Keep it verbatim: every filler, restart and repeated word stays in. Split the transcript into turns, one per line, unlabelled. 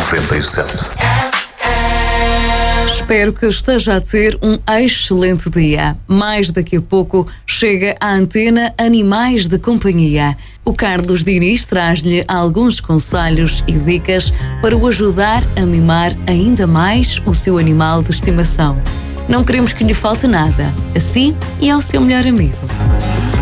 noventa e sete.
Espero que esteja a ter um excelente dia. Mais daqui a pouco chega à antena Animais de Companhia. O Carlos Diniz traz-lhe alguns conselhos e dicas para o ajudar a mimar ainda mais o seu animal de estimação. Não queremos que lhe falte nada, assim e ao seu melhor amigo.